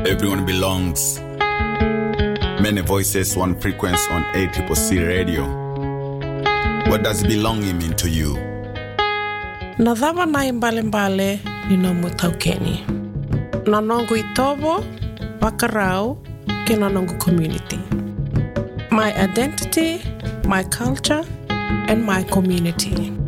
Everyone belongs. Many voices, one frequency on ACCC radio. What does belonging mean to you? Nadhava nai mbale nino mutaukeni. Nanongu itobo, wakarau, ke nanongu community. My identity, my culture, and my community.